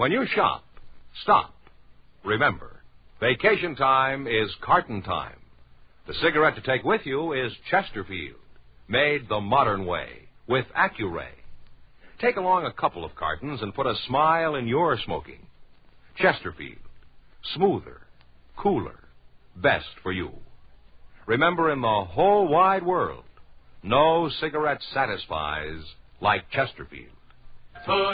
When you shop, stop. Remember, vacation time is carton time. The cigarette to take with you is Chesterfield, made the modern way, with Accuray. Take along a couple of cartons and put a smile in your smoking. Chesterfield, smoother, cooler, best for you. Remember, in the whole wide world, no cigarette satisfies like Chesterfield.